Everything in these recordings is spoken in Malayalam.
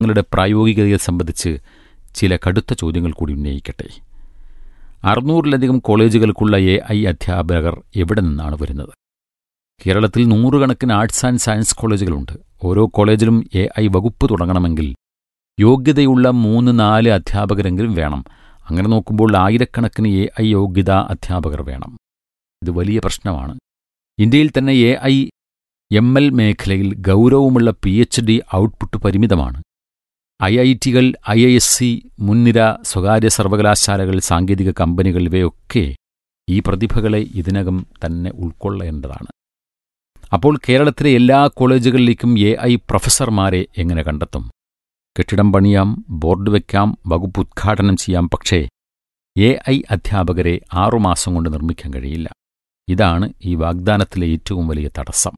പ്രയോഗങ്ങളുടെ പ്രായോഗികതയെ സംബന്ധിച്ച് ചില കടുത്ത ചോദ്യങ്ങൾ കൂടി ഉന്നയിക്കട്ടെ. 600-ലധികം കോളേജുകൾക്കുള്ള AI അധ്യാപകർ എവിടെ നിന്നാണ് വരുന്നത്? കേരളത്തിൽ 100 കണക്കിന് ആർട്സ് ആൻഡ് സയൻസ് കോളേജുകളുണ്ട്. ഓരോ കോളേജിലും AI വകുപ്പ് തുടങ്ങണമെങ്കിൽ യോഗ്യതയുള്ള 3-4 അധ്യാപകരെങ്കിലും വേണം. അങ്ങനെ നോക്കുമ്പോൾ ആയിരക്കണക്കിന് AI യോഗ്യതാ അധ്യാപകർ വേണം. ഇത് വലിയ പ്രശ്നമാണ്. ഇന്ത്യയിൽ തന്നെ AI/ML മേഖലയിൽ ഗൗരവമുള്ള PhD ഔട്ട്പുട്ട് പരിമിതമാണ്. IIT-കൾ, IISc, മുൻനിര സ്വകാര്യ സർവകലാശാലകൾ, സാങ്കേതിക കമ്പനികൾ ഇവയൊക്കെ ഈ പ്രതിഭകളെ ഇതിനകം തന്നെ ഉൾക്കൊള്ളേണ്ടതാണ്. അപ്പോൾ കേരളത്തിലെ എല്ലാ കോളേജുകളിലേക്കും AI പ്രൊഫസർമാരെ എങ്ങനെ കണ്ടെത്തും? കെട്ടിടം പണിയാം, ബോർഡ് വയ്ക്കാം, വകുപ്പ് ഉദ്ഘാടനം ചെയ്യാം. പക്ഷേ AI അധ്യാപകരെ 6 മാസം കൊണ്ട് നിർമ്മിക്കാൻ കഴിയില്ല. ഇതാണ് ഈ വാഗ്ദാനത്തിലെ ഏറ്റവും വലിയ തടസ്സം.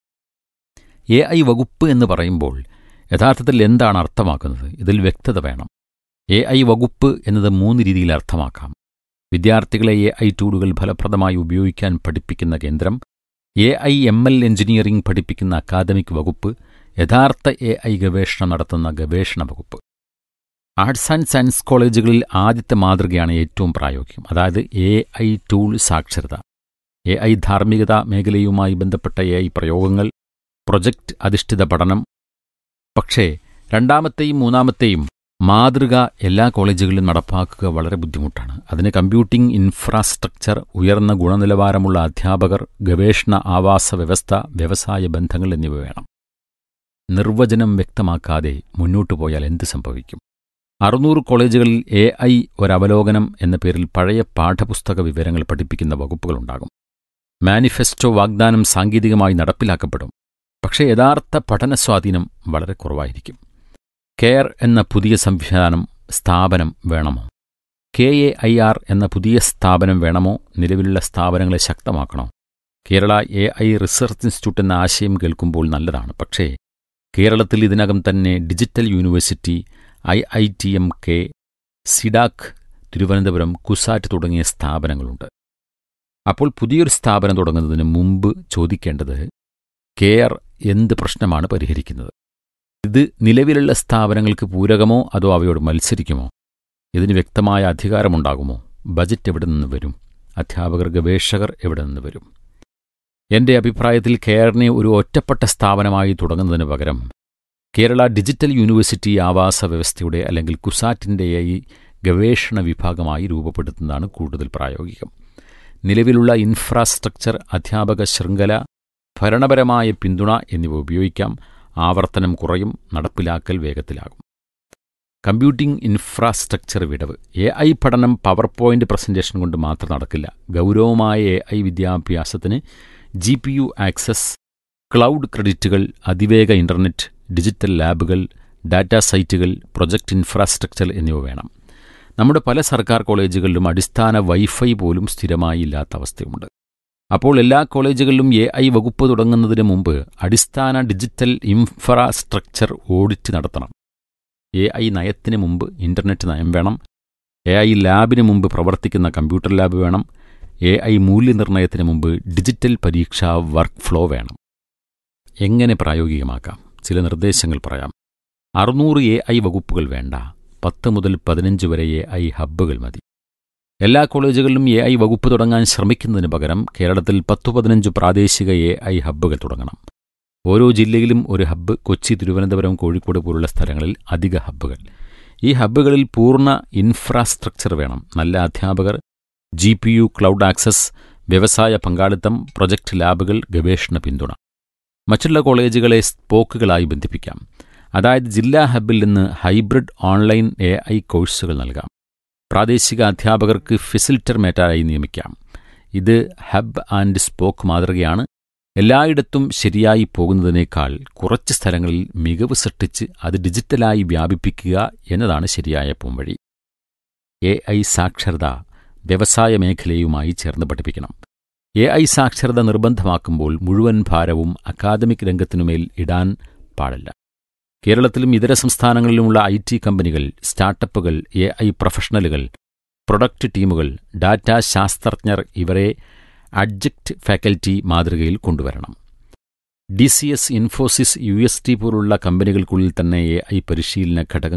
AI വകുപ്പ് എന്ന് പറയുമ്പോൾ യഥാർത്ഥത്തിൽ എന്താണ് അർത്ഥമാക്കുന്നത്? ഇതിൽ വ്യക്തത വേണം. AI വകുപ്പ് എന്നത് 3 രീതിയിൽ അർത്ഥമാക്കാം. വിദ്യാർത്ഥികളെ AI ടൂളുകൾ ഫലപ്രദമായി ഉപയോഗിക്കാൻ പഠിപ്പിക്കുന്ന കേന്ദ്രം, AI/ML എഞ്ചിനീയറിംഗ് പഠിപ്പിക്കുന്ന അക്കാദമിക് വകുപ്പ്, യഥാർത്ഥ AI ഗവേഷണം നടത്തുന്ന ഗവേഷണ വകുപ്പ്. ആർട്സ് ആൻഡ് സയൻസ് കോളേജുകളിൽ ആദ്യത്തെ മാതൃകയാണ് ഏറ്റവും പ്രായോഗികം. അതായത് AI ടൂൾ സാക്ഷരത, AI ധാർമ്മികത മേഖലയുമായി ബന്ധപ്പെട്ട AI പ്രയോഗങ്ങൾ, പ്രൊജക്റ്റ് അധിഷ്ഠിത പഠനം. പക്ഷേ രണ്ടാമത്തെയും മൂന്നാമത്തെയും മാതൃക എല്ലാ കോളേജുകളിലും നടപ്പാക്കുക വളരെ ബുദ്ധിമുട്ടാണ്. അതിന് കമ്പ്യൂട്ടിംഗ് ഇൻഫ്രാസ്ട്രക്ചർ, ഉയർന്ന ഗുണനിലവാരമുള്ള അധ്യാപകർ, ഗവേഷണ ആവാസ വ്യവസ്ഥ, വ്യവസായ ബന്ധങ്ങൾ എന്നിവ വേണം. നിർവചനം വ്യക്തമാക്കാതെ മുന്നോട്ടു പോയാൽ എന്ത് സംഭവിക്കും? 600 കോളേജുകളിൽ AI ഒരവലോകനം എന്ന പേരിൽ പഴയ പാഠപുസ്തക വിവരങ്ങൾ പഠിപ്പിക്കുന്ന വകുപ്പുകളുണ്ടാകും. മാനിഫെസ്റ്റോ വാഗ്ദാനം സാങ്കേതികമായി നടപ്പിലാക്കപ്പെടും. പക്ഷേ യഥാർത്ഥ പഠന സ്വാധീനം വളരെ കുറവായിരിക്കും. കെയർ എന്ന പുതിയ സ്ഥാപനം വേണമോ? KAIR എന്ന പുതിയ സ്ഥാപനം വേണമോ? നിലവിലുള്ള സ്ഥാപനങ്ങളെ ശക്തമാക്കണോ? കേരള AI റിസർച്ച് ഇൻസ്റ്റിറ്റ്യൂട്ട് എന്ന ആശയം കേൾക്കുമ്പോൾ നല്ലതാണ്. പക്ഷേ കേരളത്തിൽ ഇതിനകം തന്നെ digital university, IITMK, CDAC, Thiruvananthapuram, CUSAT തുടങ്ങിയ സ്ഥാപനങ്ങളുണ്ട്. അപ്പോൾ പുതിയൊരു സ്ഥാപനം തുടങ്ങുന്നതിന് മുമ്പ് ചോദിക്കേണ്ടത്, കെയർ എന്ത് പ്രശ്നമാണ് പരിഹരിക്കുന്നത്? ഇത് നിലവിലുള്ള സ്ഥാപനങ്ങൾക്ക് പൂരകമോ അതോ അവയോട് മത്സരിക്കുമോ? ഇതിന് വ്യക്തമായ അധികാരമുണ്ടാകുമോ? ബജറ്റ് എവിടെ നിന്ന് വരും? അധ്യാപകർ, ഗവേഷകർ എവിടെ നിന്ന് വരും? എൻ്റെ അഭിപ്രായത്തിൽ കെയറിനെ ഒരു ഒറ്റപ്പെട്ട സ്ഥാപനമായി തുടങ്ങുന്നതിന് പകരം കേരള ഡിജിറ്റൽ യൂണിവേഴ്സിറ്റി ആവാസ വ്യവസ്ഥയുടെ അല്ലെങ്കിൽ കുസാറ്റിൻ്റെ ഗവേഷണ വിഭാഗമായി രൂപപ്പെടുത്തുന്നതാണ് കൂടുതൽ പ്രായോഗികം. നിലവിലുള്ള ഇൻഫ്രാസ്ട്രക്ചർ, അധ്യാപക ശൃംഖല, ഭരണപരമായ പിന്തുണ എന്നിവ ഉപയോഗിക്കാം. ആവർത്തനം കുറയും, നടപ്പിലാക്കൽ വേഗത്തിലാകും. കമ്പ്യൂട്ടിംഗ് ഇൻഫ്രാസ്ട്രക്ചർ വിടവ്. AI പഠനം പവർ പോയിന്റ് പ്രസന്റേഷൻ കൊണ്ട് മാത്രം നടക്കില്ല. ഗൗരവമായ AI വിദ്യാഭ്യാസത്തിന് GPU ആക്സസ്, ക്ലൗഡ് ക്രെഡിറ്റുകൾ, അതിവേഗ ഇൻ്റർനെറ്റ്, ഡിജിറ്റൽ ലാബുകൾ, ഡാറ്റാ സൈറ്റുകൾ, പ്രൊജക്റ്റ് ഇൻഫ്രാസ്ട്രക്ചർ എന്നിവ വേണം. നമ്മുടെ പല സർക്കാർ കോളേജുകളിലും അടിസ്ഥാന വൈഫൈ പോലും സ്ഥിരമായി ഇല്ലാത്ത അവസ്ഥയുണ്ട്. അപ്പോൾ എല്ലാ കോളേജുകളിലും AI വകുപ്പ് തുടങ്ങുന്നതിന് മുമ്പ് അടിസ്ഥാന ഡിജിറ്റൽ ഇൻഫ്രാസ്ട്രക്ചർ ഓഡിറ്റ് നടത്തണം. AI നയത്തിന് മുമ്പ് ഇൻ്റർനെറ്റ് നയം വേണം. AI ലാബിന് മുമ്പ് പ്രവർത്തിക്കുന്ന കമ്പ്യൂട്ടർ ലാബ് വേണം. AI മൂല്യനിർണ്ണയത്തിന് മുമ്പ് ഡിജിറ്റൽ പരീക്ഷാ വർക്ക് ഫ്ലോ വേണം. എങ്ങനെ പ്രായോഗികമാക്കാം? ചില നിർദ്ദേശങ്ങൾ പറയാം. 600 AI വകുപ്പുകൾ വേണ്ട. 10 മുതൽ 15 വരെ AI ഹബ്ബുകൾ മതി. എല്ലാ കോളേജുകളിലും AI വകുപ്പ് തുടങ്ങാൻ ശ്രമിക്കുന്നതിന് പകരം കേരളത്തിൽ 10-15 പ്രാദേശിക AI ഹബ്ബുകൾ തുടങ്ങണം. ഓരോ ജില്ലയിലും ഒരു ഹബ്ബ്. കൊച്ചി, തിരുവനന്തപുരം, കോഴിക്കോട് പോലുള്ള സ്ഥലങ്ങളിൽ അധിക ഹബ്ബുകൾ. ഈ ഹബ്ബുകളിൽ പൂർണ്ണ ഇൻഫ്രാസ്ട്രക്ചർ വേണം. നല്ല അധ്യാപകർ, GPU, ക്ലൗഡ് ആക്സസ്, വ്യവസായ പങ്കാളിത്തം, പ്രൊജക്റ്റ് ലാബുകൾ, ഗവേഷണ പിന്തുണ. മറ്റുള്ള കോളേജുകളെ സ്പോക്കുകളായി ബന്ധിപ്പിക്കാം. അതായത് ജില്ലാ ഹബ്ബിൽ നിന്ന് ഹൈബ്രിഡ് ഓൺലൈൻ AI കോഴ്സുകൾ നൽകാം. പ്രാദേശിക അധ്യാപകർക്ക് ഫെസിലിറ്റർമാരായി നിയമിക്കാം. ഇത് ഹബ് ആൻഡ് സ്പോക്ക് മാതൃകയാണ്. എല്ലായിടത്തും ശരിയായി പോകുന്നതിനേക്കാൾ കുറച്ച് സ്ഥലങ്ങളിൽ മികവ് സൃഷ്ടിച്ച് അത് ഡിജിറ്റലായി വ്യാപിപ്പിക്കുക എന്നതാണ് ശരിയായ പോംവഴി. AI സാക്ഷരത വ്യവസായ മേഖലയുമായി ചേർന്ന് പഠിപ്പിക്കണം. AI സാക്ഷരത നിർബന്ധമാക്കുമ്പോൾ മുഴുവൻ ഭാരവും അക്കാദമിക് രംഗത്തിനുമേൽ ഇടാൻ പാടില്ല. കേരളത്തിലും ഇതര സംസ്ഥാനങ്ങളിലുമുള്ള IT കമ്പനികൾ, സ്റ്റാർട്ടപ്പുകൾ, AI പ്രൊഫഷണലുകൾ, പ്രൊഡക്റ്റ് ടീമുകൾ, ഡാറ്റാ ശാസ്ത്രജ്ഞർ ഇവരെ അഡ്ജക്റ്റ് ഫാക്കൽറ്റി മാതൃകയിൽ കൊണ്ടുവരണം. DCS, ഇൻഫോസിസ്, UST പോലുള്ള കമ്പനികൾക്കുള്ളിൽ തന്നെ AI പരിശീലന ഘടകം